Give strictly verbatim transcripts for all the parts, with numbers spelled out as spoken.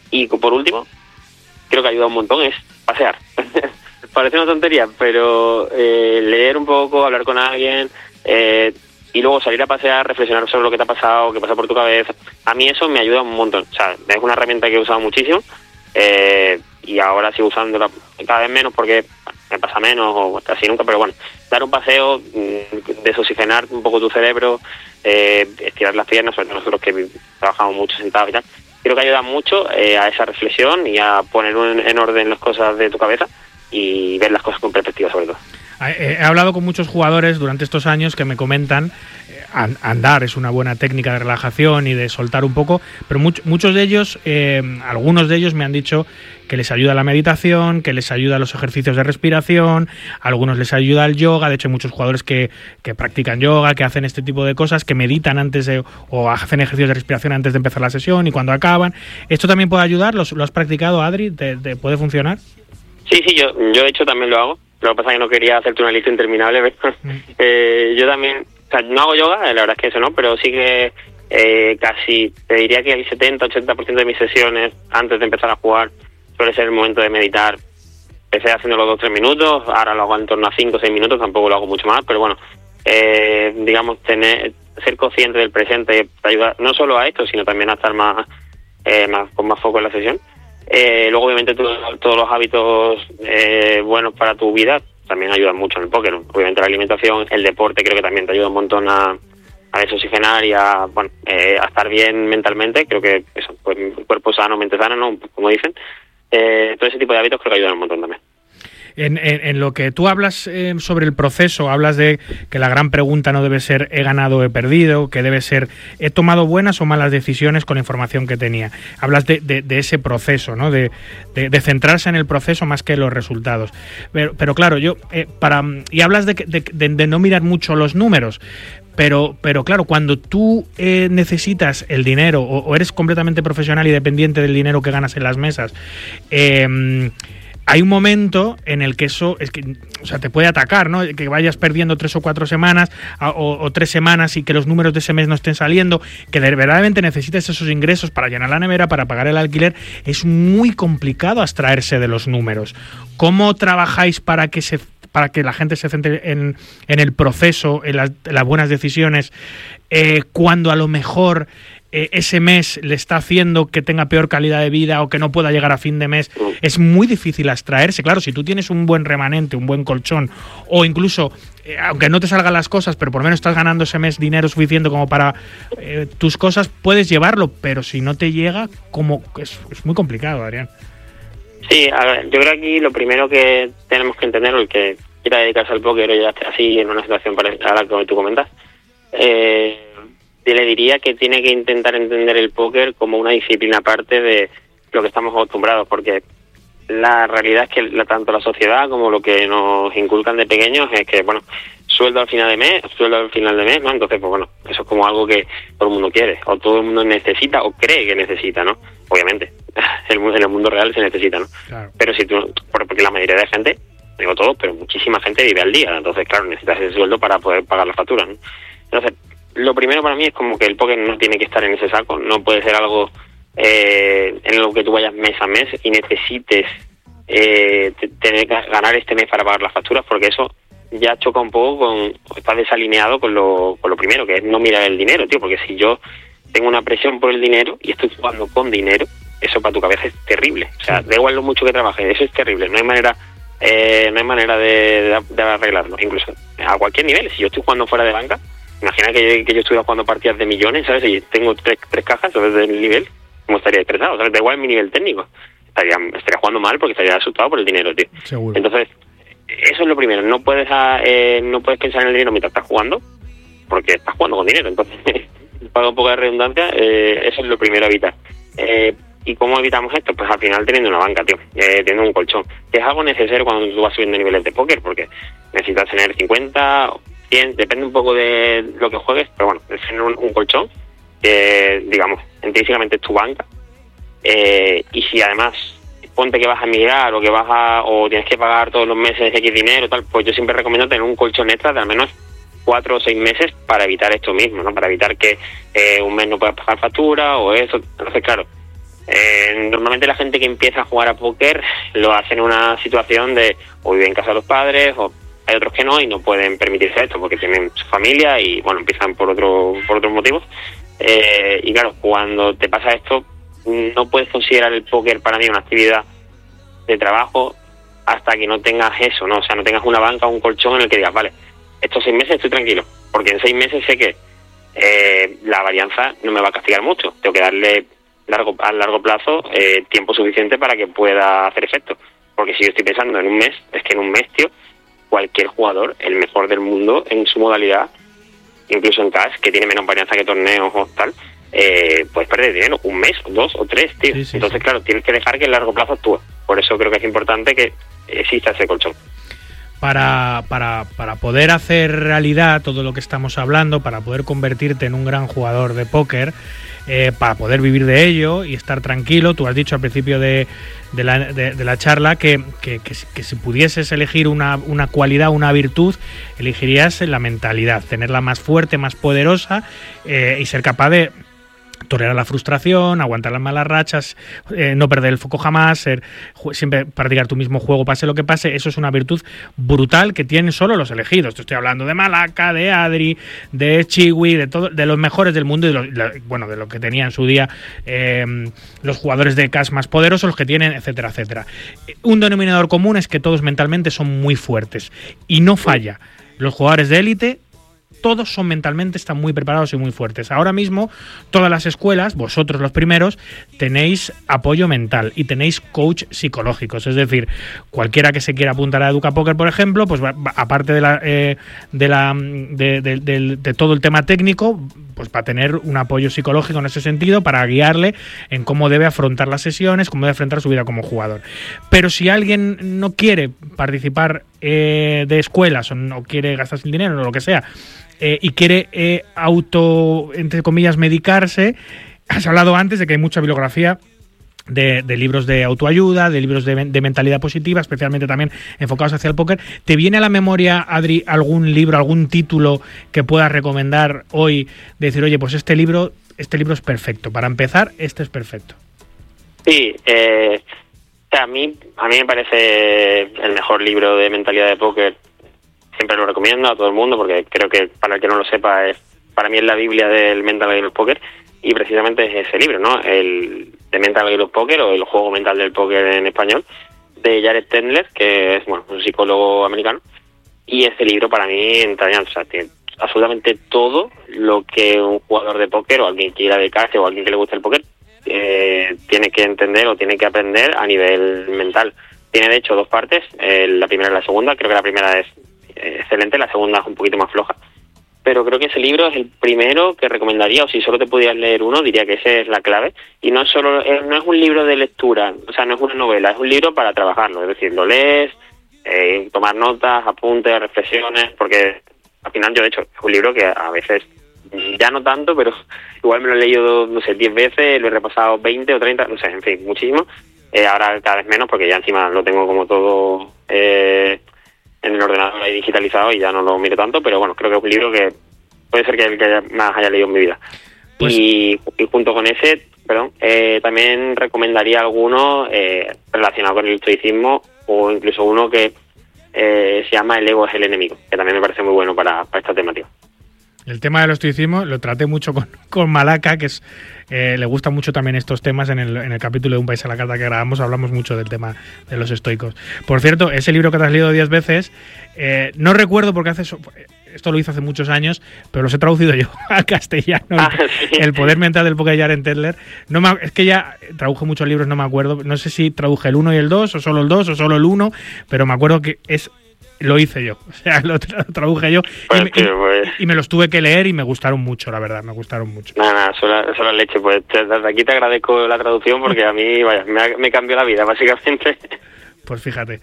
Y por último, creo que ayuda un montón, es pasear. Parece una tontería, pero eh, leer un poco, hablar con alguien, eh, y luego salir a pasear, reflexionar sobre lo que te ha pasado, qué pasa por tu cabeza. A mí eso me ayuda un montón. O sea, es una herramienta que he usado muchísimo, eh, y ahora sigo usándola cada vez menos porque me pasa menos o casi nunca, pero bueno, dar un paseo, desoxigenar un poco tu cerebro, eh, estirar las piernas, sobre todo nosotros que trabajamos mucho sentados y tal, creo que ayuda mucho eh, a esa reflexión y a poner en orden las cosas de tu cabeza y ver las cosas con perspectiva sobre todo. He hablado con muchos jugadores durante estos años que me comentan eh, andar es una buena técnica de relajación y de soltar un poco, pero much, muchos de ellos, eh, algunos de ellos me han dicho que les ayuda la meditación, que les ayuda los ejercicios de respiración, a algunos les ayuda el yoga. De hecho hay muchos jugadores que, que practican yoga, que hacen este tipo de cosas, que meditan antes de, o hacen ejercicios de respiración antes de empezar la sesión y cuando acaban. ¿Esto también puede ayudar? ¿Lo, lo has practicado, Adri? ¿Te, te puede funcionar? Sí, sí, yo, yo de hecho también lo hago. Lo que pasa es que no quería hacerte una lista interminable, pero mm. eh, yo también, o sea, no hago yoga, la verdad es que eso no, pero sí que eh, casi, te diría que el setenta ochenta por ciento de mis sesiones antes de empezar a jugar suele ser el momento de meditar. Empecé haciéndolo dos tres minutos, ahora lo hago en torno a cinco o seis minutos, tampoco lo hago mucho más, pero bueno, eh, digamos, tener ser consciente del presente te ayuda no solo a esto, sino también a estar más, eh, más con más foco en la sesión. Eh, luego obviamente todo, todos los hábitos eh, buenos para tu vida también ayudan mucho en el póker. Obviamente la alimentación, el deporte creo que también te ayuda un montón a, a desoxigenar y a, bueno, eh, a estar bien mentalmente. Creo que eso, pues cuerpo sano, mente sana, ¿no? Como dicen. Eh, todo ese tipo de hábitos creo que ayudan un montón también. En, en, en lo que tú hablas eh, sobre el proceso, hablas de que la gran pregunta no debe ser he ganado o he perdido, que debe ser he tomado buenas o malas decisiones con la información que tenía. Hablas de, de, de ese proceso, ¿no? De, de, de centrarse en el proceso más que en los resultados. Pero, pero claro, yo eh, para y hablas de, de, de, de no mirar mucho los números. Pero, pero claro, cuando tú eh, necesitas el dinero o, o eres completamente profesional y dependiente del dinero que ganas en las mesas, eh, hay un momento en el que eso es que, o sea, te puede atacar, ¿no? Que vayas perdiendo tres o cuatro semanas a, o, o tres semanas y que los números de ese mes no estén saliendo, que de verdaderamente necesites esos ingresos para llenar la nevera, para pagar el alquiler. Es muy complicado abstraerse de los números. ¿Cómo trabajáis para que se para que la gente se centre en, en el proceso, en las, en las buenas decisiones, eh, cuando a lo mejor eh, ese mes le está haciendo que tenga peor calidad de vida o que no pueda llegar a fin de mes? Es muy difícil abstraerse. Claro, si tú tienes un buen remanente, un buen colchón, o incluso, eh, aunque no te salgan las cosas, pero por lo menos estás ganando ese mes dinero suficiente como para eh, tus cosas, puedes llevarlo, pero si no te llega, como es, es muy complicado, Adrián. Sí, a ver, yo creo que aquí lo primero que tenemos que entender, el que quiera dedicarse al póker o ya esté así en una situación parecida a la que tú comentas, eh, le diría que tiene que intentar entender el póker como una disciplina aparte de lo que estamos acostumbrados, porque la realidad es que la, tanto la sociedad como lo que nos inculcan de pequeños es que, bueno, sueldo al final de mes, sueldo al final de mes, ¿no? Entonces, pues bueno, eso es como algo que todo el mundo quiere, o todo el mundo necesita, o cree que necesita, ¿no? Obviamente, en el mundo real se necesita, ¿no? Claro. Pero si tú, porque la mayoría de gente, digo todos, pero muchísima gente vive al día, entonces, claro, necesitas ese sueldo para poder pagar las facturas, ¿no? Entonces, lo primero para mí es como que el póker no tiene que estar en ese saco, no puede ser algo eh, en lo que tú vayas mes a mes y necesites eh, tener que ganar este mes para pagar las facturas, porque eso ya choca un poco con, está desalineado con lo, con lo primero, que es no mirar el dinero, tío, porque si yo tengo una presión por el dinero y estoy jugando con dinero, eso para tu cabeza es terrible. O sea, da igual lo mucho que trabajes, eso es terrible, no hay manera eh, no hay manera de, de, de arreglarlo, incluso a cualquier nivel. Si yo estoy jugando fuera de banca, imagina que yo, que yo estuviera jugando partidas de millones, ¿sabes? Y tengo tres, tres cajas, ¿sabes? Del nivel, ¿cómo estaría estresado? ¿Sabes? Da igual mi nivel técnico, estaría, estaría jugando mal porque estaría asustado por el dinero, tío. Seguro. Entonces, eso es lo primero, no puedes eh, no puedes pensar en el dinero mientras estás jugando, porque estás jugando con dinero, entonces, para un poco de redundancia, eh, eso es lo primero a evitar. Eh, ¿Y cómo evitamos esto? Pues al final teniendo una banca, tío, eh, teniendo un colchón, que es algo necesario cuando tú vas subiendo niveles de póker, porque necesitas tener cincuenta, cien, depende un poco de lo que juegues, pero bueno, es tener un, un colchón que, digamos, intrínsecamente es tu banca, eh, y si además ponte que vas a emigrar o que vas a, o tienes que pagar todos los meses X dinero, tal, pues yo siempre recomiendo tener un colchón extra de al menos cuatro o seis meses para evitar esto mismo, ¿no? Para evitar que eh, un mes no puedas pagar factura o eso. Entonces, claro, Eh, normalmente la gente que empieza a jugar a póker lo hace en una situación de o vive en casa de los padres, o hay otros que no y no pueden permitirse esto porque tienen su familia y bueno, empiezan por otro por otros motivos. Eh, y claro, cuando te pasa esto, no puedes considerar el póker para mí una actividad de trabajo hasta que no tengas eso, ¿no? O sea, no tengas una banca o un colchón en el que digas, vale, estos seis meses estoy tranquilo, porque en seis meses sé que eh, la varianza no me va a castigar mucho. Tengo que darle largo a largo plazo eh, tiempo suficiente para que pueda hacer efecto. Porque si yo estoy pensando en un mes, es que en un mes, tío, cualquier jugador, el mejor del mundo en su modalidad, incluso en cash, que tiene menos varianza que torneos o tal, eh, puedes perder dinero un mes, o dos o tres, tío. Sí, sí, Entonces, sí. claro, tienes que dejar que el largo plazo actúe. Por eso creo que es importante que exista ese colchón. Para, para, para poder hacer realidad todo lo que estamos hablando, para poder convertirte en un gran jugador de póker, eh, para poder vivir de ello y estar tranquilo, tú has dicho al principio de, de, la, de, de la charla que, que, que, que si pudieses elegir una, una cualidad, una virtud, elegirías la mentalidad, tenerla más fuerte, más poderosa eh, y ser capaz de tolerar la frustración, aguantar las malas rachas, eh, no perder el foco jamás, ser, siempre practicar tu mismo juego, pase lo que pase. Eso es una virtud brutal que tienen solo los elegidos. Te estoy hablando de Malaca, de Adri, de Chiwi, de todo, de los mejores del mundo y de lo, bueno, de lo que tenía en su día eh, los jugadores de cash más poderosos, los que tienen, etcétera, etcétera. Un denominador común es que todos mentalmente son muy fuertes y no falla. Los jugadores de élite todos son mentalmente, están muy preparados y muy fuertes. Ahora mismo, todas las escuelas, vosotros los primeros, tenéis apoyo mental y tenéis coach psicológicos. Es decir, cualquiera que se quiera apuntar a EducaPóker, por ejemplo, pues va, va, aparte de, la, eh, de, la, de, de, de, de todo el tema técnico, pues va a tener un apoyo psicológico en ese sentido para guiarle en cómo debe afrontar las sesiones, cómo debe afrontar su vida como jugador. Pero si alguien no quiere participar eh, de escuelas o no quiere gastarse el dinero o lo que sea, Eh, y quiere eh, auto, entre comillas, medicarse, has hablado antes de que hay mucha bibliografía de, de libros de autoayuda, de libros de, de mentalidad positiva, especialmente también enfocados hacia el póker. ¿Te viene a la memoria, Adri, algún libro, algún título que puedas recomendar hoy? De decir, oye, pues este libro, este libro es perfecto. Para empezar, este es perfecto. Sí, eh, a mí, a mí me parece el mejor libro de mentalidad de póker. Siempre lo recomiendo a todo el mundo porque creo que, para el que no lo sepa, es para mí es la Biblia del Mental Game of Poker y precisamente es ese libro, ¿no? El de Mental Game of Poker o el juego mental del póker en español, de Jared Tendler, que es bueno un psicólogo americano, y ese libro para mí entraña, o sea, tiene absolutamente todo lo que un jugador de póker o alguien que quiera dedicarse o alguien que le guste el póker eh, tiene que entender o tiene que aprender a nivel mental. Tiene de hecho dos partes, eh, la primera y la segunda. Creo que la primera es excelente, la segunda es un poquito más floja, pero creo que ese libro es el primero que recomendaría, o si solo te pudieras leer uno, diría que ese es la clave. Y no es solo, no es un libro de lectura, o sea, no es una novela, es un libro para trabajarlo, es decir, lo lees, eh, tomar notas, apuntes, reflexiones, porque al final yo de hecho es un libro que a veces, ya no tanto, pero igual me lo he leído, no sé, diez veces, lo he repasado veinte o treinta, no sé, en fin, muchísimo. Eh, ahora cada vez menos, porque ya encima lo tengo como todo eh, en el ordenador ahí digitalizado y ya no lo miro tanto, pero bueno, creo que es un libro que puede ser que el que más haya leído en mi vida. Pues... Y, y junto con ese, perdón, eh, también recomendaría alguno eh, relacionado con el estoicismo, o incluso uno que eh, se llama El ego es el enemigo, que también me parece muy bueno para, para esta temática. El tema del estoicismo lo traté mucho con, con Malaca, que es eh, le gustan mucho también estos temas. En el, en el capítulo de Un País a la Carta que grabamos hablamos mucho del tema de los estoicos. Por cierto, ese libro que te has leído diez veces, eh, no recuerdo porque hace so, esto lo hizo hace muchos años, pero los he traducido yo al castellano. Ah, sí. El poder mental del póker de Jared Tendler. No me, es que ya traduje muchos libros, no me acuerdo. No sé si traduje el uno y el dos, o solo el dos, o solo el uno, pero me acuerdo que es... Lo hice yo, o sea, lo, tra- lo traduje yo pues, y, me, tío, pues... y, y me los tuve que leer y me gustaron mucho, la verdad, me gustaron mucho. Nada, nada, solo, solo leche, pues desde aquí te agradezco la traducción porque a mí, vaya, me, ha, me cambió la vida, básicamente. Pues fíjate,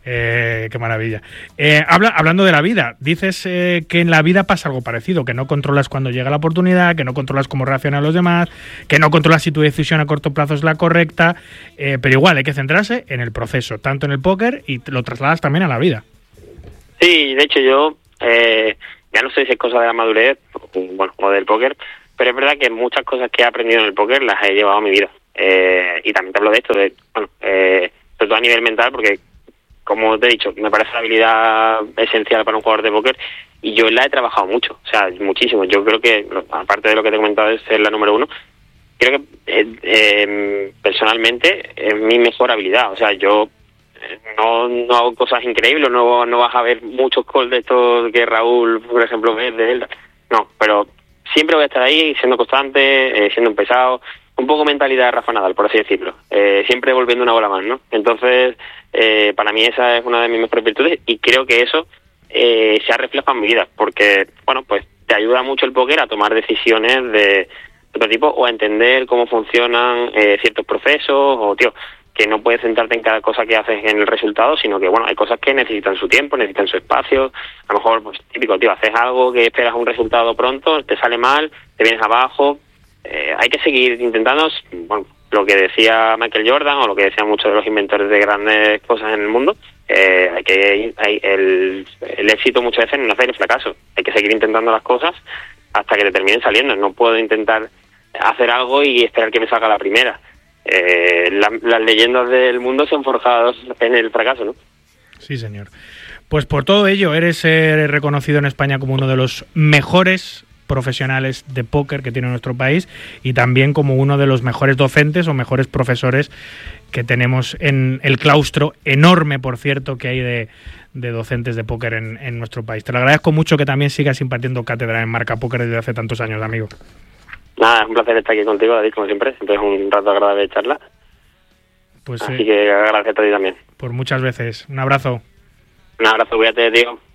eh, qué maravilla. Eh, habla, hablando de la vida, dices eh, que en la vida pasa algo parecido, que no controlas cuando llega la oportunidad, que no controlas cómo reaccionan los demás, que no controlas si tu decisión a corto plazo es la correcta, eh, pero igual hay que centrarse en el proceso, tanto en el póker y lo trasladas también a la vida. Sí, de hecho yo, eh, ya no sé si es cosa de la madurez, bueno, o del póker, pero es verdad que muchas cosas que he aprendido en el póker las he llevado a mi vida. Eh, y también te hablo de esto, de, bueno, eh, sobre todo a nivel mental, porque, como te he dicho, me parece la habilidad esencial para un jugador de póker y yo la he trabajado mucho, o sea, muchísimo. Yo creo que, aparte de lo que te he comentado de ser la número uno, creo que eh, eh, personalmente es mi mejor habilidad. O sea, yo no, no hago cosas increíbles, no, no vas a ver muchos calls de estos que Raúl, por ejemplo, ve de él. No, pero siempre voy a estar ahí siendo constante, eh, siendo un pesado, un poco mentalidad de Rafa Nadal, por así decirlo. Eh, siempre volviendo una bola más, ¿no? Entonces, eh, para mí esa es una de mis mejores virtudes y creo que eso eh, se ha reflejado en mi vida, porque, bueno, pues te ayuda mucho el póker a tomar decisiones de otro tipo o a entender cómo funcionan eh, ciertos procesos o, tío, que no puedes centrarte en cada cosa que haces en el resultado, sino que, bueno, hay cosas que necesitan su tiempo, necesitan su espacio. A lo mejor, pues, típico, tío, haces algo que esperas un resultado pronto, te sale mal, te vienes abajo. Eh, hay que seguir intentando, bueno, lo que decía Michael Jordan o lo que decían muchos de los inventores de grandes cosas en el mundo. Eh, hay que hay, el, el éxito muchas veces no hace el fracaso. Hay que seguir intentando las cosas hasta que te terminen saliendo. No puedo intentar hacer algo y esperar que me salga la primera. Eh, la, las leyendas del mundo se han forjado en el fracaso, ¿no? Sí, señor. Pues por todo ello, eres eh, reconocido en España como uno de los mejores profesionales de póker que tiene nuestro país y también como uno de los mejores docentes o mejores profesores que tenemos en el claustro enorme, por cierto, que hay de, de docentes de póker en, en nuestro país. Te lo agradezco mucho que también sigas impartiendo cátedra en Marca Póker desde hace tantos años, amigo. Nada, es un placer estar aquí contigo, David, como siempre. Siempre es un rato agradable de charla. Pues, Así eh, que agradecerte a ti también. Por muchas veces. Un abrazo. Un abrazo, cuídate, tío.